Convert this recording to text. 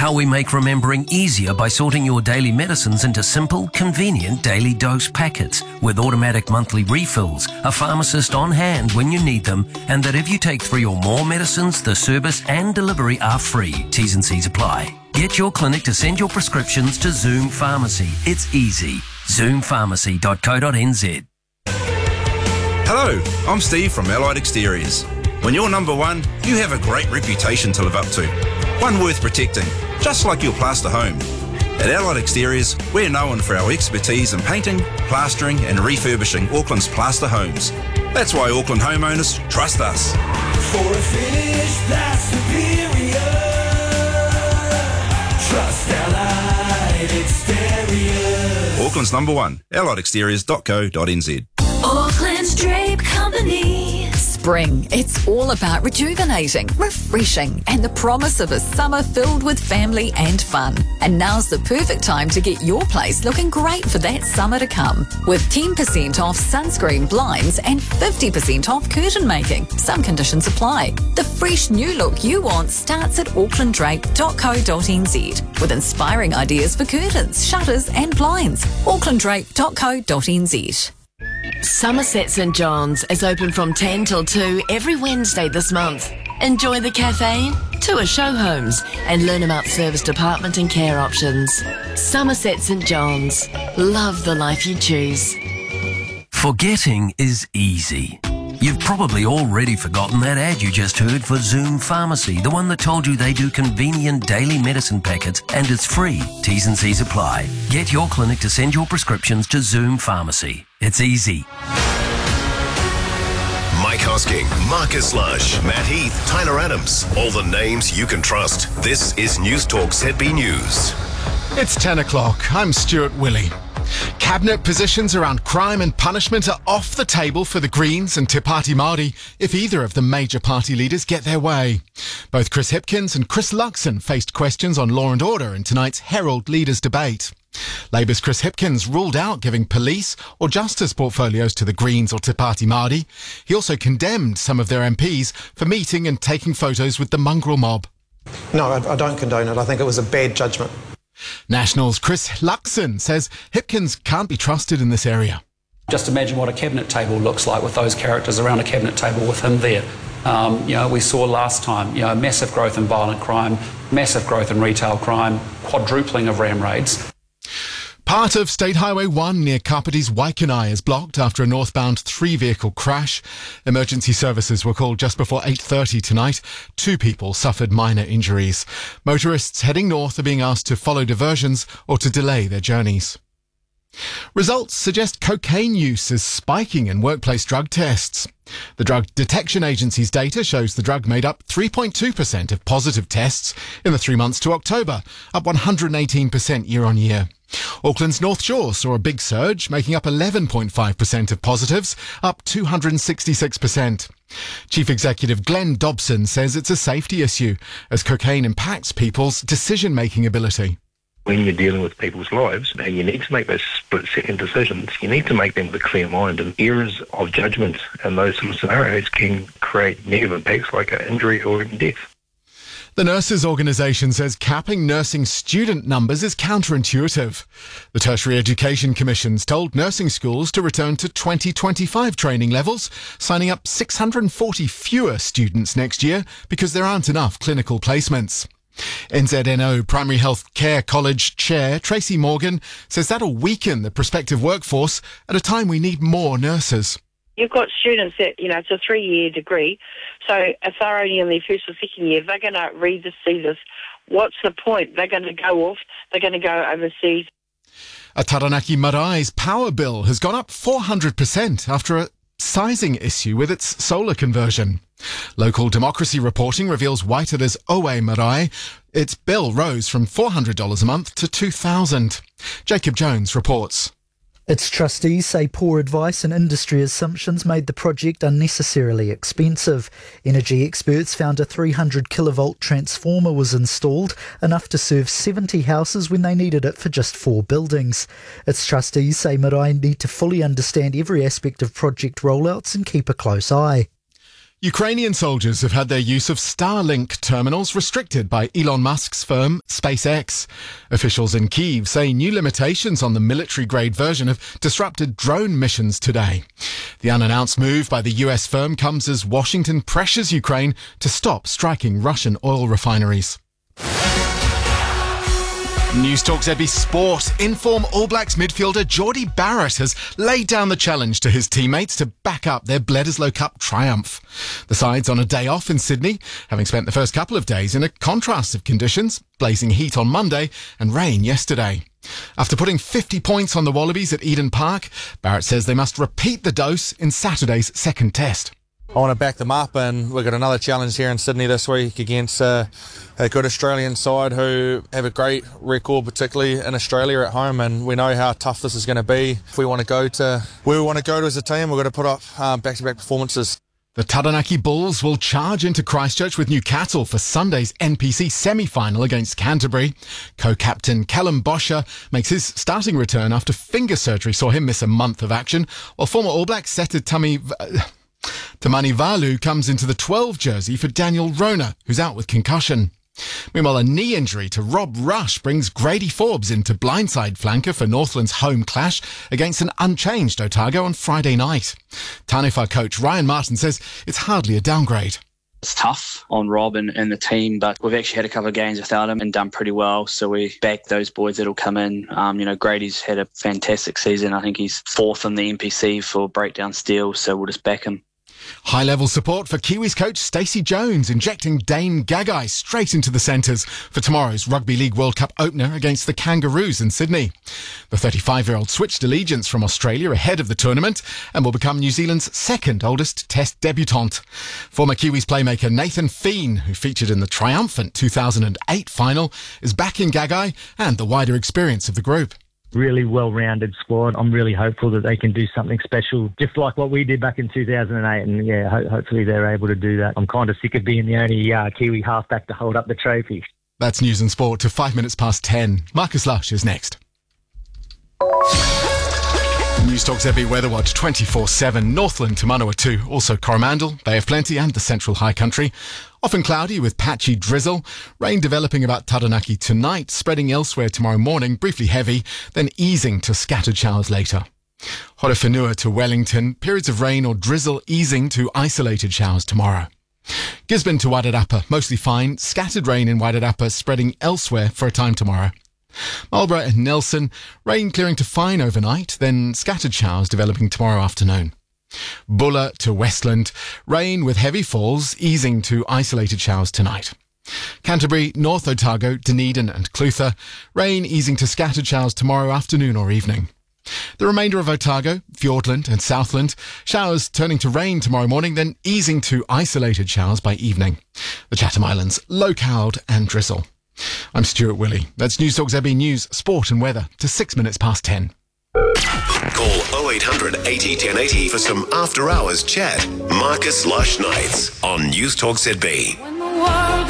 How we make remembering easier by sorting your daily medicines into simple, convenient daily dose packets with automatic monthly refills, a pharmacist on hand when you need them, and that if you take 3 or more medicines, the service and delivery are free. T's and C's apply. Get your clinic to send your prescriptions to Zoom Pharmacy. It's easy. ZoomPharmacy.co.nz. Hello, I'm Steve from Allied Exteriors. When you're number one, you have a great reputation to live up to. One worth protecting, just like your plaster home. At Allied Exteriors, we're known for our expertise in painting, plastering and refurbishing Auckland's plaster homes. That's why Auckland homeowners trust us. For a finished plaster superior, trust Allied Exteriors. Auckland's number one, alliedexteriors.co.nz. Auckland's Drape Company. Spring, it's all about rejuvenating, refreshing, and the promise of a summer filled with family and fun. And now's the perfect time to get your place looking great for that summer to come. With 10% off sunscreen, blinds, and 50% off curtain making. Some conditions apply. The fresh new look you want starts at aucklanddrape.co.nz with inspiring ideas for curtains, shutters, and blinds. aucklanddrape.co.nz. Somerset St John's is open from 10 till 2 every Wednesday this month. Enjoy the cafe, tour show homes and learn about service department and care options. Somerset St John's. Love the life you choose. Forgetting is easy. You've probably already forgotten that ad you just heard for Zoom Pharmacy, the one that told you they do convenient daily medicine packets and it's free. T's and C's apply. Get your clinic to send your prescriptions to Zoom Pharmacy. It's easy. Mike Hosking, Marcus Lush, Matt Heath, Tyler Adams. All the names you can trust. This is News Talk ZB News. It's 10 o'clock. I'm Stuart Willey. Cabinet positions around crime and punishment are off the table for the Greens and Te Pāti Māori if either of the major party leaders get their way. Both Chris Hipkins and Chris Luxon faced questions on law and order in tonight's Herald Leaders debate. Labour's Chris Hipkins ruled out giving police or justice portfolios to the Greens or Te Pāti Māori. He also condemned some of their MPs for meeting and taking photos with the mongrel mob. No, I don't condone it. I think it was a bad judgment. National's Chris Luxon says Hipkins can't be trusted in this area. Just imagine what a cabinet table looks like with those characters around a cabinet table with him there. We saw last time, massive growth in violent crime, massive growth in retail crime, quadrupling of ram raids. Part of State Highway 1 near Kapiti's Waikanai is blocked after a northbound 3-vehicle crash. Emergency services were called just before 8:30 tonight. 2 people suffered minor injuries. Motorists heading north are being asked to follow diversions or to delay their journeys. Results suggest cocaine use is spiking in workplace drug tests. The Drug Detection Agency's data shows the drug made up 3.2% of positive tests in the 3 months to October, up 118% year on year. Auckland's North Shore saw a big surge, making up 11.5% of positives, up 266%. Chief Executive Glenn Dobson says it's a safety issue as cocaine impacts people's decision-making ability. When you're dealing with people's lives and you need to make those split-second decisions, you need to make them with a clear mind. And errors of judgment in those sort of scenarios can create negative impacts like an injury or even death. The Nurses Organisation says capping nursing student numbers is counterintuitive. The Tertiary Education Commission's told nursing schools to return to 2025 training levels, signing up 640 fewer students next year because there aren't enough clinical placements. NZNO Primary Health Care College Chair Tracy Morgan says that'll weaken the prospective workforce at a time we need more nurses. You've got students that, it's a 3-year degree, so if they're only in their first or second year, they're going to read this, see this. What's the point? They're going to go off, they're going to go overseas. A Taranaki Marai's power bill has gone up 400% after a sizing issue with its solar conversion. Local Democracy reporting reveals Waitara's Oe Marae. Its bill rose from $400 a month to $2,000. Jacob Jones reports. Its trustees say poor advice and industry assumptions made the project unnecessarily expensive. Energy experts found a 300 kilovolt transformer was installed, enough to serve 70 houses when they needed it for just 4 buildings. Its trustees say Marae need to fully understand every aspect of project rollouts and keep a close eye. Ukrainian soldiers have had their use of Starlink terminals restricted by Elon Musk's firm SpaceX. Officials in Kyiv say new limitations on the military-grade version have disrupted drone missions today. The unannounced move by the US firm comes as Washington pressures Ukraine to stop striking Russian oil refineries. News Talk ZB Sport. In-form All Blacks midfielder Jordie Barrett has laid down the challenge to his teammates to back up their Bledisloe Cup triumph. The side's on a day off in Sydney, having spent the first couple of days in a contrast of conditions, blazing heat on Monday and rain yesterday. After putting 50 points on the Wallabies at Eden Park, Barrett says they must repeat the dose in Saturday's second test. I want to back them up, and we've got another challenge here in Sydney this week against a good Australian side who have a great record, particularly in Australia at home, and we know how tough this is going to be. If we want to go to where we want to go to as a team, we've got to put up back-to-back performances. The Taranaki Bulls will charge into Christchurch with Newcastle for Sunday's NPC semi-final against Canterbury. Co-captain Callum Bosher makes his starting return after finger surgery saw him miss a month of action, while former All Black setter Tamani Valu comes into the 12 jersey for Daniel Rona, who's out with concussion. Meanwhile, a knee injury to Rob Rush brings Grady Forbes into blindside flanker for Northland's home clash against an unchanged Otago on Friday night. Taniwha coach Ryan Martin says it's hardly a downgrade. It's tough on Rob and the team, but we've actually had a couple of games without him and done pretty well. So we back those boys that'll come in. Grady's had a fantastic season. I think he's fourth in the NPC for breakdown steals, so we'll just back him. High-level support for Kiwis coach Stacey Jones, injecting Dane Gagai straight into the centres for tomorrow's Rugby League World Cup opener against the Kangaroos in Sydney. The 35-year-old switched allegiance from Australia ahead of the tournament and will become New Zealand's second oldest Test debutant. Former Kiwis playmaker Nathan Feen, who featured in the triumphant 2008 final, is back in Gagai and the wider experience of the group. Really well-rounded squad. I'm really hopeful that they can do something special, just like what we did back in 2008. And yeah, hopefully they're able to do that. I'm kind of sick of being the only Kiwi halfback to hold up the trophy. That's News and Sport to 5 minutes past 10. Marcus Lush is next. News Talk ZB Weather Watch 24/7. Northland to Manawatu, also Coromandel, Bay of Plenty and the Central High Country. Often cloudy with patchy drizzle. Rain developing about Taranaki tonight, spreading elsewhere tomorrow morning, briefly heavy, then easing to scattered showers later. Horowhenua to Wellington, periods of rain or drizzle easing to isolated showers tomorrow. Gisborne to Wairarapa, mostly fine, scattered rain in Wairarapa spreading elsewhere for a time tomorrow. Marlborough and Nelson, rain clearing to fine overnight, then scattered showers developing tomorrow afternoon. Bulla to Westland, rain with heavy falls, easing to isolated showers tonight. Canterbury, North Otago, Dunedin and Clutha, rain easing to scattered showers tomorrow afternoon or evening. The remainder of Otago, Fiordland and Southland, showers turning to rain tomorrow morning, then easing to isolated showers by evening. The Chatham Islands, low cloud and drizzle. I'm Stuart Willey. That's News Talk ZB News, Sport and Weather to 6 minutes past 10. Call 0800 80 1080 for some after-hours chat. Marcus Lush Nights on News Talk ZB. When the world